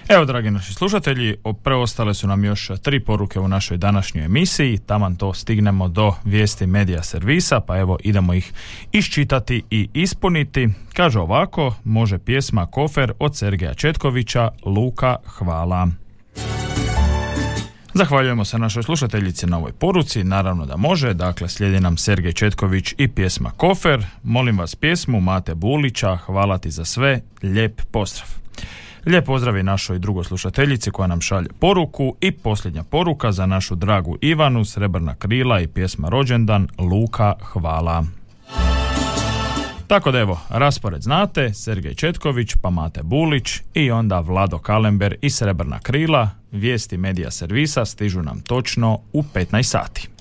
Evo, dragi naši slušatelji, preostale su nam još 3 poruke u našoj današnjoj emisiji. Taman to stignemo do vijesti medija servisa, pa evo idemo ih iščitati i ispuniti. Kaže ovako: može pjesma Kofer od Sergeja Četkovića, Luka, hvala. Zahvaljujemo se našoj slušateljici na ovoj poruci, naravno da može, dakle slijedi nam Sergej Četković i pjesma Kofer. Molim vas pjesmu Mate Bulića, hvala ti za sve, lijep pozdrav. Lijep pozdrav i našoj drugoj slušateljici koja nam šalje poruku. I posljednja poruka za našu dragu Ivanu, Srebrna krila i pjesma Rođendan, Luka, hvala. Tako da evo, raspored znate, Sergej Četković, pa Mate Bulić i onda Vlado Kalember i Srebrna krila. Vijesti medija servisa stižu nam točno u 15 sati.